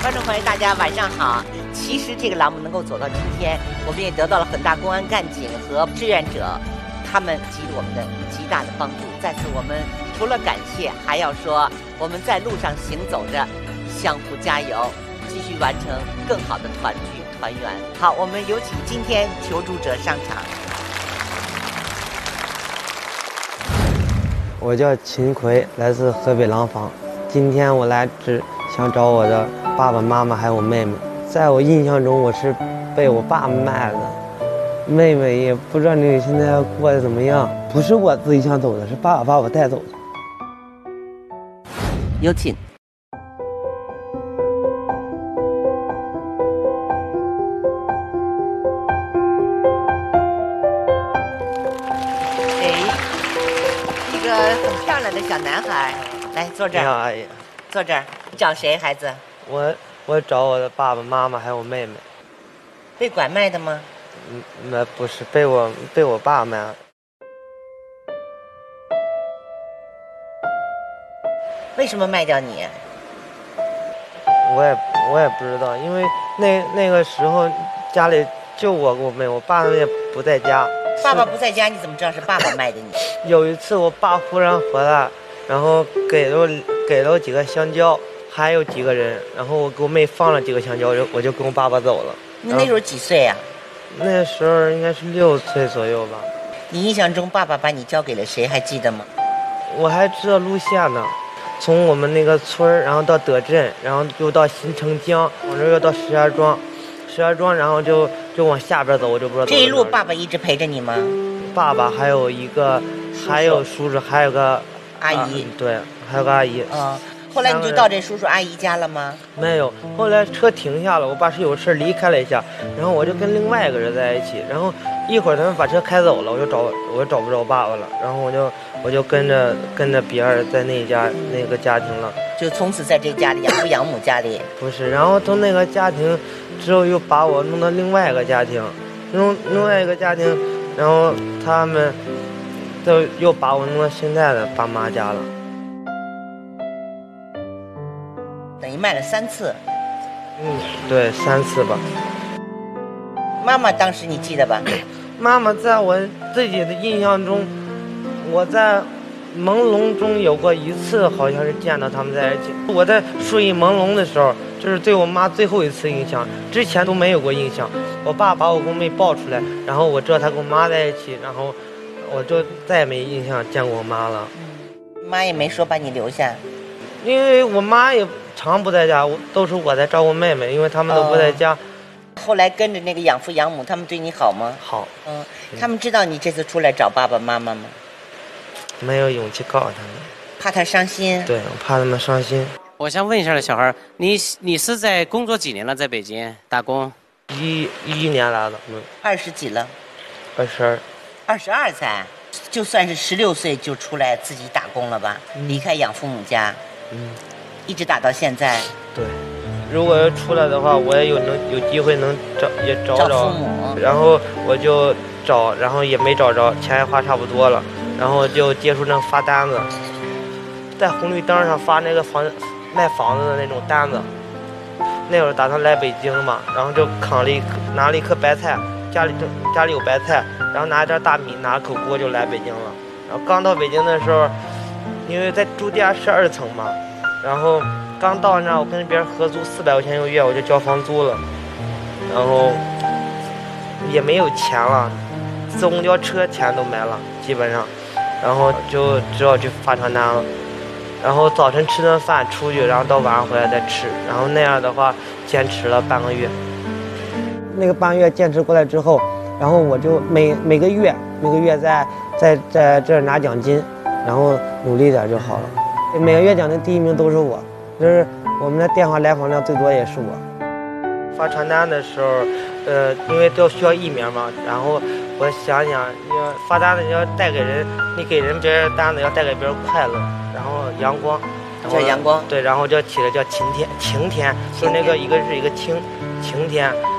观众朋友，大家晚上好。其实这个栏目能够走到今天，我们也得到了很大公安干警和志愿者他们给予我们的极大的帮助。在此，我们除了感谢，还要说我们在路上行走着，相互加油，继续完成更好的团聚团圆。好，我们有请今天求助者上场。 我叫秦奎，来自河北廊坊。今天我来只想找我的爸爸妈妈还有我妹妹。在我印象中，我是被我爸卖的，妹妹也不知道你现在过得怎么样。不是我自己想走的，是爸爸把我带走的。 有请。很漂亮的小男孩，来坐这儿。 你好，阿姨。 坐这儿。你找谁，孩子？ 我找我的爸爸妈妈还有我妹妹。 被拐卖的吗？ 那不是，被我爸卖了。 为什么卖掉你？ 我也不知道，因为那个时候家里就我跟我妹，我爸也不在家。 爸爸不在家，你怎么知道是爸爸卖的你？ 有一次我爸忽然回来，然后给了我几个香蕉，还有几个人，然后我给我妹放了几个香蕉，我就跟我爸爸走了。 你那时候几岁啊？ 那时候应该是6岁左右吧。 你印象中爸爸把你交给了谁？还记得吗？ 我还知道路线呢，从我们那个村儿，然后到德镇，然后又到新城江，往这又到石家庄，然后就往下边走，我就不知道。 这一路爸爸一直陪着你吗？ 爸爸还有还有叔叔，还有个阿姨。 对，还有个阿姨。 后来你就到这叔叔阿姨家了吗？ 没有，后来车停下了，我爸是有事离开了一下，然后我就跟另外一个人在一起，然后一会儿他们把车开走了，我就找不着我爸爸了，然后我就跟着别人在那个家庭了， 就从此在这家里养父养母家里。 不是，然后从那个家庭之后又把我弄到另外一个家庭，另外一个家庭，然后他们又把我弄到现在的爸妈家了。 等于卖了3次。 对，3次吧。 妈妈当时你记得吧？ 妈妈在我自己的印象中，我在朦胧中有过一次，好像是见到他们在一起。我在睡意朦胧的时候，就是对我妈最后一次印象，之前都没有过印象。我爸把我跟我妹抱出来，然后我知道他跟我妈在一起，然后我就再也没印象见过我妈了。 妈也没说把你留下， 因为我妈也常不在家，都是我在照顾妹妹，因为他们都不在家。 后来跟着那个养父养母，他们对你好吗？ 好。 他们知道你这次出来找爸爸妈妈吗？ 没有勇气告诉他们， 怕他伤心。 对，我怕他们伤心。 我想问一下小孩，你是在工作几年了？在北京打工 ？11年来了 ，20几了 ，22 才，就算是16岁就出来自己打工了吧？离开养父母家，一直打到现在。 对，如果要出来的话，我也有机会能找父母， 然后我就找，然后也没找着，钱也花差不多了，然后就接触那个发单子，在红绿灯上发那个卖房子的那种单子。那会儿打算来北京嘛，然后就拿了一颗白菜，家里有白菜，然后拿一袋大米，拿了口锅就来北京了。然后刚到北京的时候，因为在住地下室2层嘛，然后刚到那，我跟别人合租400块钱一个月，我就交房租了，然后也没有钱了，坐公交车钱都没了，基本上，然后就只好去发传单了。然后早晨吃顿饭出去，然后到晚上回来再吃，然后那样的话坚持了半个月。那个半个月坚持过来之后，然后我就每个月在这儿拿奖金，然后努力点就好了。每个月奖金第1名都是我，就是我们的电话来访量最多也是我。发传单的时候，因为都需要艺名嘛，然后我想，要发单子要带给人，你给别人单子要带给别人快乐，然后阳光， 叫阳光， 对，然后起了叫晴天，就是那个一个日一个晴天，